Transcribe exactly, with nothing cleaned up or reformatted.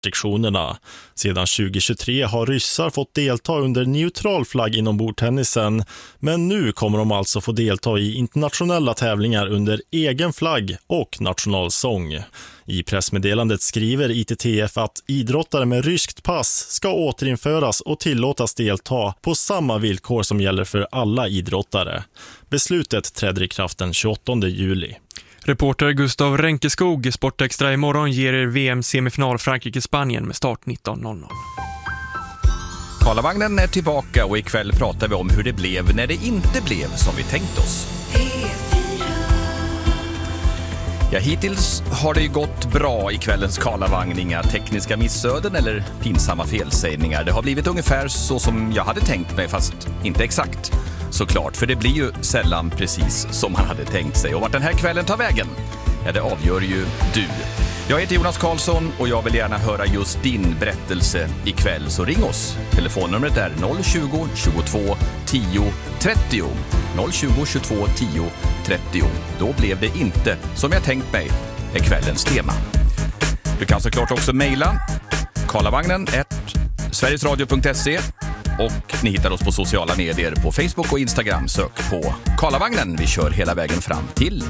restriktionerna. Sedan tjugohundratjugotre har ryssar fått delta under neutral flagg inom bordtennisen, men nu kommer de alltså få delta i internationella tävlingar under egen flagg och nationalsång. I pressmeddelandet skriver I T T F att idrottare med ryskt pass ska återinföras och tillåtas delta på samma villkor som gäller för alla idrottare. Beslutet träder i kraft den tjugoåttonde juli. Reporter Gustav Ränkeskog, Sportextra imorgon ger er V M-semifinal Frankrike-Spanien med start nitton noll noll. Karlavagnen är tillbaka och ikväll pratar vi om hur det blev när det inte blev som vi tänkt oss. Ja, hittills har det ju gått bra i kvällens Karlavagn. Inga tekniska missöden eller pinsamma felsägningar. Det har blivit ungefär så som jag hade tänkt mig, fast inte exakt. Såklart, för det blir ju sällan precis som man hade tänkt sig. Och vart den här kvällen tar vägen, ja, det avgör ju du. Jag heter Jonas Karlsson och jag vill gärna höra just din berättelse ikväll. Så ring oss. Telefonnumret är noll tjugo, tjugotvå, tio, trettio. noll tjugo, tjugotvå, tio, trettio. Då blev det inte som jag tänkt mig är kvällens tema. Du kan såklart också mejla karlavagnen at sverigesradio punkt se. Och ni hittar oss på sociala medier på Facebook och Instagram. Sök på Karlavagnen. Vi kör hela vägen fram till